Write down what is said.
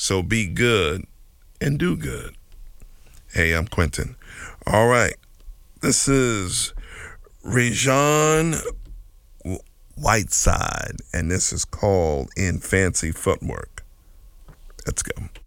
So be good and do good. Hey, I'm Quentin. All right. This is Rajon Whiteside, and this is called In Fancy Footwork. Let's go.